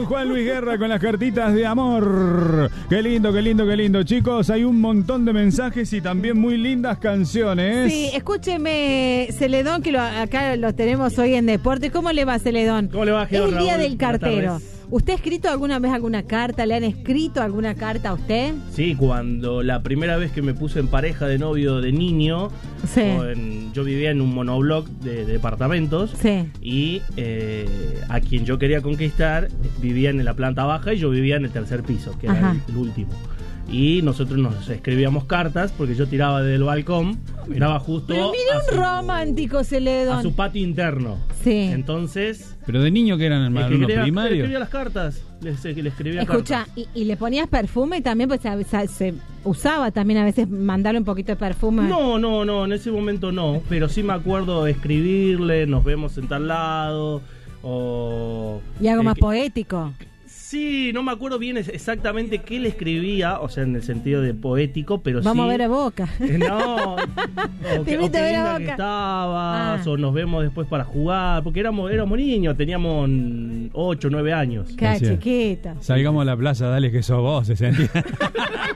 Juan Luis Guerra con las cartitas de amor. Qué lindo, qué lindo, qué lindo. Chicos, hay un montón de mensajes y también muy lindas canciones. Sí, escúcheme, Celedón, que acá lo tenemos hoy en Deporte. ¿Cómo le va, Celedón? ¿Cómo le va, Es el día Raúl? del cartero. ¿Usted ha escrito alguna vez alguna carta? ¿Le han escrito alguna carta a usted? Sí, cuando la primera vez que me puse en pareja de novio de niño, Sí. yo vivía en un monobloc de departamentos, Sí. y a quien yo quería conquistar vivía en la planta baja y yo vivía en el tercer piso, que Ajá. era el último. Y nosotros nos escribíamos cartas porque yo tiraba desde el balcón, miraba justo Pero mire a un romántico, a Celedón. su patio interno. Sí. Entonces, Pero de niño que eran le alumnos escribía primarios. las cartas. Le escribía Escucha, cartas. y le ponías perfume también, pues se usaba también a veces mandarle un poquito de perfume. No, en ese momento no, pero sí me acuerdo escribirle, nos vemos en tal lado, o... Y algo más que- poético. Sí, no me acuerdo bien exactamente qué le escribía, o sea, en el sentido de poético, pero Vamos sí... a ver a Boca. No, Te o qué invito a ver a linda Boca. que estabas, Ah. o nos vemos después para jugar, porque éramos niños, teníamos 8, 9 años. Qué Decía, chiquita. Salgamos a la plaza, dale que sos vos, se sentía.